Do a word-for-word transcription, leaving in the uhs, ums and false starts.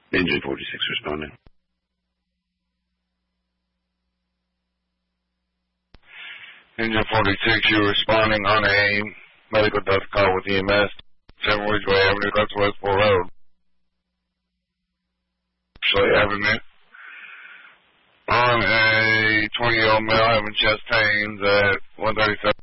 Engine forty-six responding. Engine forty-six, you're responding on a medical death call with E M S, seven Ridgeway Avenue, that's Westport Road. Shelley Avenue. On a twenty-year-old male having chest pains at one thirty-seven.